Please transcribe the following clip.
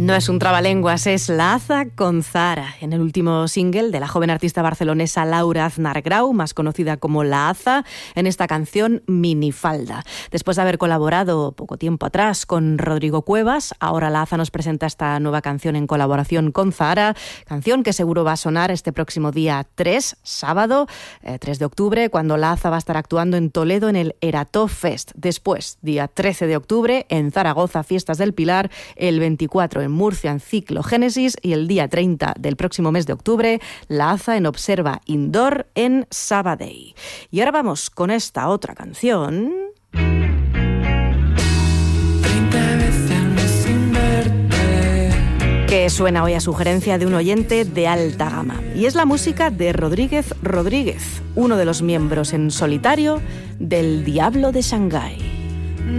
No es un trabalenguas, es La Aza con Zahara, en el último single de la joven artista barcelonesa Laura Aznar Grau, más conocida como La Aza, en esta canción Minifalda. Después de haber colaborado poco tiempo atrás con Rodrigo Cuevas, ahora La Aza nos presenta esta nueva canción en colaboración con Zahara, canción que seguro va a sonar este próximo día 3, sábado, 3 de octubre, cuando La Aza va a estar actuando en Toledo en el Erató Fest. Después, día 13 de octubre, en Zaragoza, Fiestas del Pilar, el 24 en Murcia en Ciclo Génesis y el día 30 del próximo mes de octubre, La Aza en Observa Indoor en Sabadell. Y ahora vamos con esta otra canción. 30 veces sin verte. Que suena hoy a sugerencia de un oyente de alta gama. Y es la música de Rodríguez Rodríguez, uno de los miembros en solitario del Diablo de Shanghái.